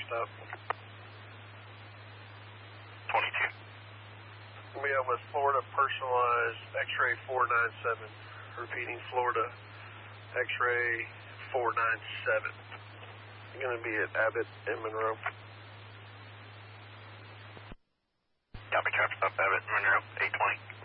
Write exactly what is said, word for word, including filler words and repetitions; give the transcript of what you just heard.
stop. twenty-two. We have with Florida personalized X-ray four nine seven. Repeating, Florida X-ray four nine seven. You're going to be at Abbott and Monroe. Copy, traffic stop, Abbott, Monroe, eight twenty.